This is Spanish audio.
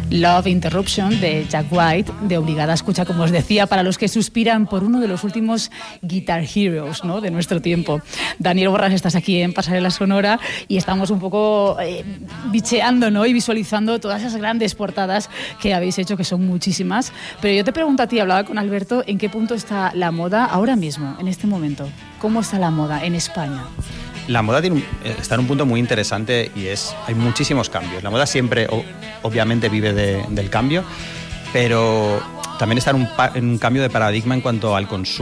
Love Interruption de Jack White, de obligada escucha, como os decía, para los que suspiran por uno de los últimos Guitar Heroes, ¿no?, de nuestro tiempo. Daniel Borrás, estás aquí en Pasarela Sonora y estamos un poco bicheando, ¿no?, y visualizando todas esas grandes portadas que habéis hecho, que son muchísimas. Pero yo te pregunto a ti, hablaba con Alberto, ¿en qué punto está la moda ahora mismo, en este momento? ¿Cómo está la moda en España? La moda está en un punto muy interesante y hay muchísimos cambios. La moda siempre, obviamente, vive del cambio, pero también está en un cambio de paradigma en cuanto al consumo.